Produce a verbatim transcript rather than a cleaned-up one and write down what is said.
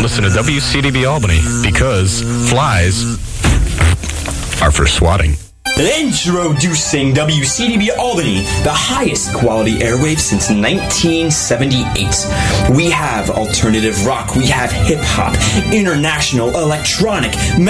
listen to W C D B Albany, because flies are for swatting. Introducing W C D B Albany, the highest quality airwaves since nineteen seventy-eight. We have alternative rock, we have hip-hop, international, electronic,